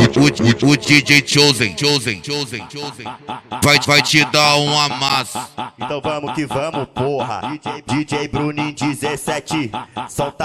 o DJ Chosen vai te dar um amasso. Então vamos que vamos, porra. DJ Bruninho 17, solta